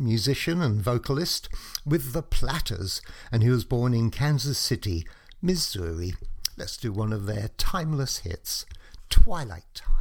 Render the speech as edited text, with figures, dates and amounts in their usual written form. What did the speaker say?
musician and vocalist with the Platters, and he was born in Kansas City, Missouri. Let's do one of their timeless hits, Twilight Time.